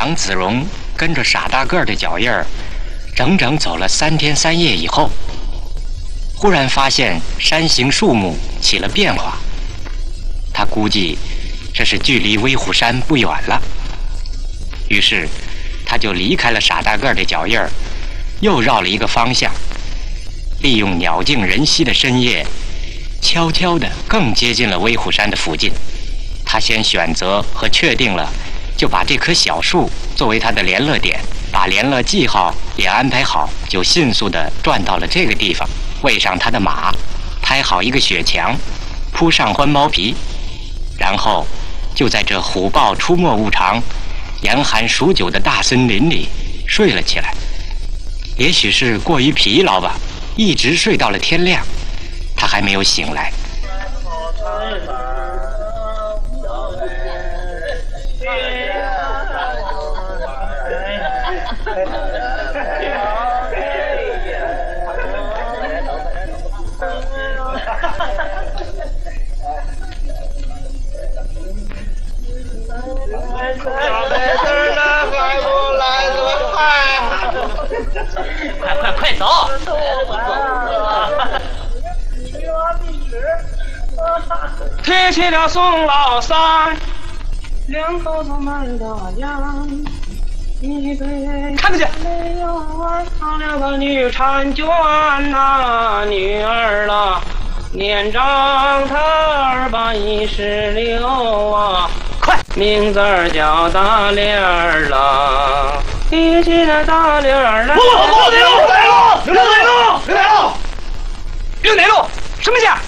杨子荣跟着傻大个儿的脚印儿，整整走了3天3夜以后，忽然发现山形树木起了变化。他估计这是距离威虎山不远了，于是他就离开了傻大个儿的脚印儿，又绕了一个方向，利用鸟静人稀的深夜，悄悄地更接近了威虎山的附近。他先选择和确定了，就把这棵小树作为他的联络点，把联络记号也安排好，就迅速地转到了这个地方，喂上他的马，拍好一个雪墙，铺上獾毛皮，然后就在这虎豹出没无常、严寒数9的大森林里睡了起来。也许是过于疲劳吧，一直睡到了天亮，他还没有醒来。 快走！ 提起了宋老三，两口子买大洋，一杯看得见。 没有啊，他两个女婵娟呐，女儿啦，年长她216啊， 快， 名字儿叫大莲儿啦。提起了大莲儿啦， 不，刘雷路，刘雷路，什么家？